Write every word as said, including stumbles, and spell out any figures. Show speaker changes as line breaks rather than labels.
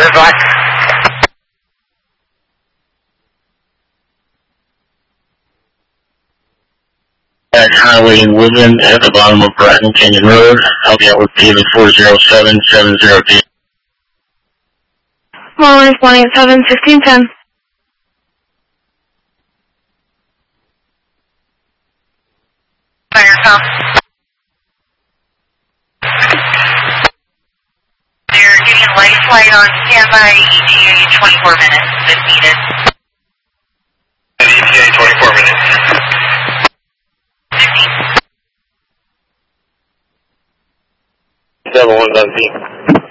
Goodbye. At Highway in Woodland at the bottom of Bratton Canyon Road. I'll be out with David four zero seven seven zero D.
Lawrence one eight seven, sixteen ten.
By yourself. You're getting a light flight on standby, E T A twenty-four minutes if needed.
E T A twenty-four minutes.
fifteen.
seven one done.